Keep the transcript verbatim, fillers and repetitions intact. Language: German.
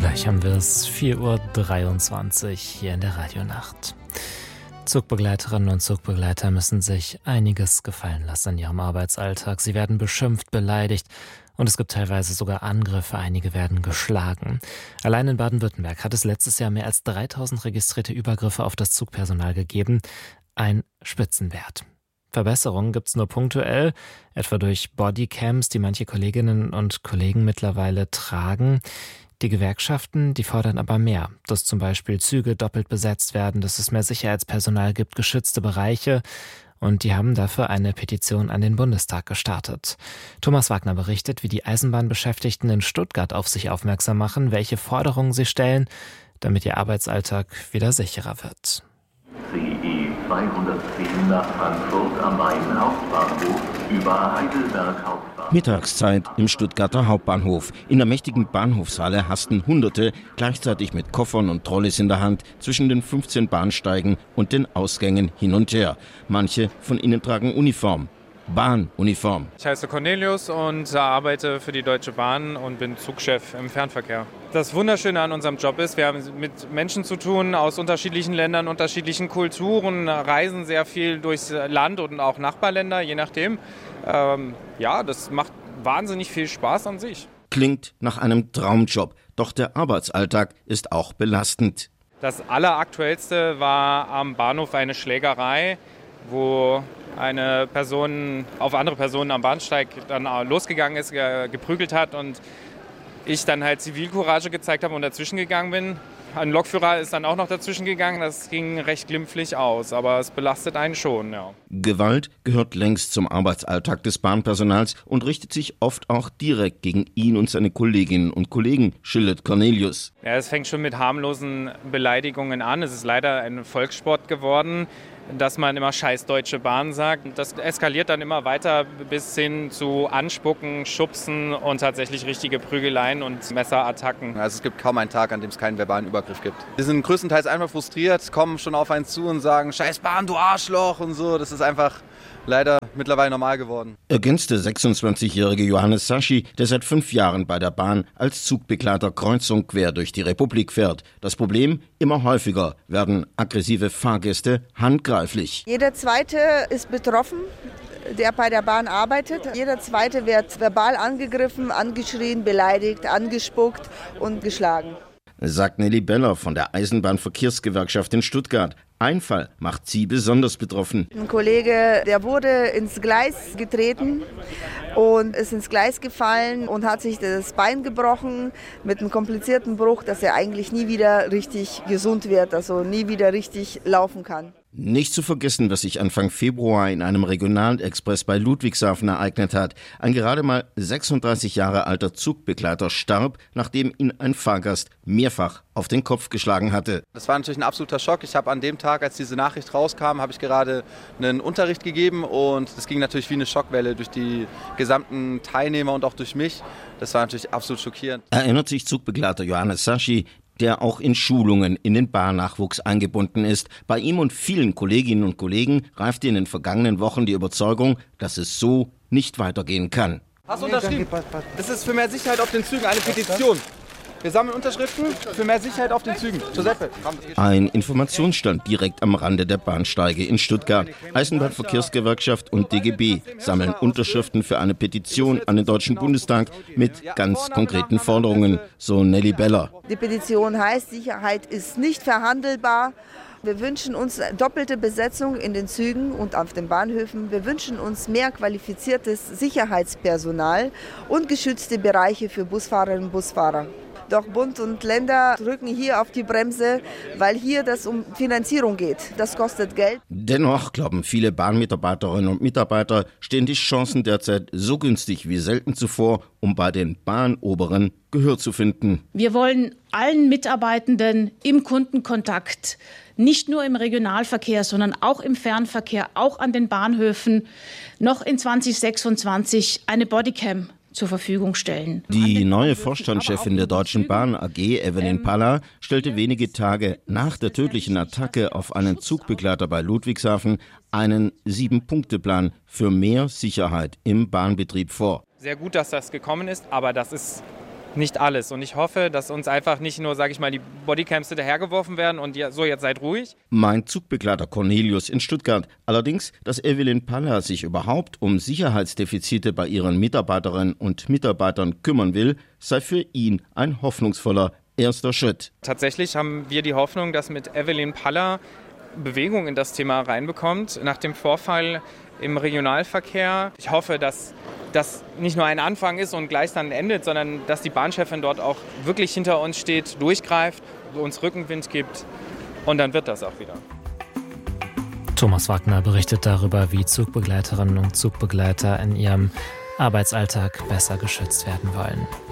Gleich haben wir es, vier Uhr dreiundzwanzig hier in der Radionacht. Zugbegleiterinnen und Zugbegleiter müssen sich einiges gefallen lassen in ihrem Arbeitsalltag. Sie werden beschimpft, beleidigt und es gibt teilweise sogar Angriffe. Einige werden geschlagen. Allein in Baden-Württemberg hat es letztes Jahr mehr als dreitausend registrierte Übergriffe auf das Zugpersonal gegeben. Ein Spitzenwert. Verbesserungen gibt es nur punktuell, etwa durch Bodycams, die manche Kolleginnen und Kollegen mittlerweile tragen. Die Gewerkschaften, die fordern aber mehr, dass zum Beispiel Züge doppelt besetzt werden, dass es mehr Sicherheitspersonal gibt, geschützte Bereiche, und die haben dafür eine Petition an den Bundestag gestartet. Thomas Wagner berichtet, wie die Eisenbahnbeschäftigten in Stuttgart auf sich aufmerksam machen, welche Forderungen sie stellen, damit ihr Arbeitsalltag wieder sicherer wird. C E zweihundertzehn nach Frankfurt am Main Hauptbahnhof über Heidelberg Hauptbahnhof. Mittagszeit im Stuttgarter Hauptbahnhof. In der mächtigen Bahnhofshalle hasten Hunderte, gleichzeitig mit Koffern und Trolleys in der Hand, zwischen den fünfzehn Bahnsteigen und den Ausgängen hin und her. Manche von ihnen tragen Uniform. Bahnuniform. Ich heiße Cornelius und arbeite für die Deutsche Bahn und bin Zugchef im Fernverkehr. Das Wunderschöne an unserem Job ist, wir haben mit Menschen zu tun aus unterschiedlichen Ländern, unterschiedlichen Kulturen, reisen sehr viel durchs Land und auch Nachbarländer, je nachdem. Ähm, ja, das macht wahnsinnig viel Spaß an sich. Klingt nach einem Traumjob, doch der Arbeitsalltag ist auch belastend. Das Alleraktuellste war am Bahnhof eine Schlägerei, wo eine Person auf andere Personen am Bahnsteig dann losgegangen ist, geprügelt hat und ich dann halt Zivilcourage gezeigt habe und dazwischen gegangen bin. Ein Lokführer ist dann auch noch dazwischen gegangen, das ging recht glimpflich aus, aber es belastet einen schon, ja. Gewalt gehört längst zum Arbeitsalltag des Bahnpersonals und richtet sich oft auch direkt gegen ihn und seine Kolleginnen und Kollegen, schildert Cornelius. Ja, es fängt schon mit harmlosen Beleidigungen an. Es ist leider ein Volkssport geworden, dass man immer scheiß Deutsche Bahn sagt. Das eskaliert dann immer weiter bis hin zu Anspucken, Schubsen und tatsächlich richtige Prügeleien und Messerattacken. Also es gibt kaum einen Tag, an dem es keinen verbalen Übergriff gibt. Wir sind größtenteils einfach frustriert, kommen schon auf einen zu und sagen, scheiß Bahn, du Arschloch und so. Das ist einfach leider mittlerweile normal geworden. Ergänzt der sechsundzwanzigjährige Johannes Saschi, der seit fünf Jahren bei der Bahn als Zugbegleiter kreuz und quer durch die Republik fährt. Das Problem, immer häufiger werden aggressive Fahrgäste handgreiflich. Jeder Zweite ist betroffen, der bei der Bahn arbeitet. Jeder Zweite wird verbal angegriffen, angeschrien, beleidigt, angespuckt und geschlagen. Sagt Nelly Beller von der Eisenbahnverkehrsgewerkschaft in Stuttgart. Ein Fall macht sie besonders betroffen. Ein Kollege, der wurde ins Gleis getreten und ist ins Gleis gefallen und hat sich das Bein gebrochen mit einem komplizierten Bruch, dass er eigentlich nie wieder richtig gesund wird, also nie wieder richtig laufen kann. Nicht zu vergessen, was sich Anfang Februar in einem Regionalexpress bei Ludwigshafen ereignet hat. Ein gerade mal sechsunddreißig Jahre alter Zugbegleiter starb, nachdem ihn ein Fahrgast mehrfach auf den Kopf geschlagen hatte. Das war natürlich ein absoluter Schock. Ich habe an dem Tag, als diese Nachricht rauskam, habe ich gerade einen Unterricht gegeben und das ging natürlich wie eine Schockwelle durch die gesamten Teilnehmer und auch durch mich. Das war natürlich absolut schockierend. Erinnert sich Zugbegleiter Johannes Saschi, der auch in Schulungen in den Bahnnachwuchs eingebunden ist. Bei ihm und vielen Kolleginnen und Kollegen reifte in den vergangenen Wochen die Überzeugung, dass es so nicht weitergehen kann. Hast du unterschrieben? Das ist für mehr Sicherheit auf den Zügen eine Petition. Wir sammeln Unterschriften für mehr Sicherheit auf den Zügen. Giuseppe. Ein Informationsstand direkt am Rande der Bahnsteige in Stuttgart. Eisenbahnverkehrsgewerkschaft und D G B sammeln Unterschriften für eine Petition an den Deutschen Bundestag mit ganz konkreten Forderungen, so Nelly Beller. Die Petition heißt, Sicherheit ist nicht verhandelbar. Wir wünschen uns doppelte Besetzung in den Zügen und auf den Bahnhöfen. Wir wünschen uns mehr qualifiziertes Sicherheitspersonal und geschützte Bereiche für Busfahrerinnen und Busfahrer. Doch Bund und Länder drücken hier auf die Bremse, weil hier das um Finanzierung geht. Das kostet Geld. Dennoch glauben viele Bahnmitarbeiterinnen und Mitarbeiter, stehen die Chancen derzeit so günstig wie selten zuvor, um bei den Bahnoberen Gehör zu finden. Wir wollen allen Mitarbeitenden im Kundenkontakt, nicht nur im Regionalverkehr, sondern auch im Fernverkehr, auch an den Bahnhöfen, noch in zwanzig sechsundzwanzig eine Bodycam zur Verfügung stellen. Die neue Vorstandschefin der Deutschen Bahn A G, Evelyn Paller, stellte wenige Tage nach der tödlichen Attacke auf einen Zugbegleiter bei Ludwigshafen einen Sieben-Punkte-Plan für mehr Sicherheit im Bahnbetrieb vor. Sehr gut, dass das gekommen ist, aber das ist nicht alles. Und ich hoffe, dass uns einfach nicht nur, sage ich mal, die Bodycams hinterhergeworfen werden und ja, so, jetzt seid ruhig. Mein Zugbegleiter Cornelius in Stuttgart. Allerdings, dass Evelyn Paller sich überhaupt um Sicherheitsdefizite bei ihren Mitarbeiterinnen und Mitarbeitern kümmern will, sei für ihn ein hoffnungsvoller erster Schritt. Tatsächlich haben wir die Hoffnung, dass mit Evelyn Paller Bewegung in das Thema reinbekommt. Nach dem Vorfall im Regionalverkehr. Ich hoffe, dass das nicht nur ein Anfang ist und gleich dann endet, sondern dass die Bahnchefin dort auch wirklich hinter uns steht, durchgreift, uns Rückenwind gibt und dann wird das auch wieder. Thomas Wagner berichtet darüber, wie Zugbegleiterinnen und Zugbegleiter in ihrem Arbeitsalltag besser geschützt werden wollen.